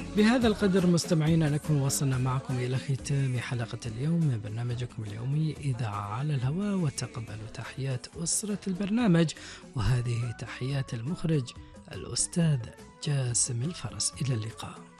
بهذا القدر مستمعينا نكون وصلنا معكم إلى ختام حلقة اليوم من برنامجكم اليومي إذاعة على الهواء، وتقبلوا تحيات أسرة البرنامج، وهذه تحيات المخرج الأستاذ جاسم الفرس. إلى اللقاء.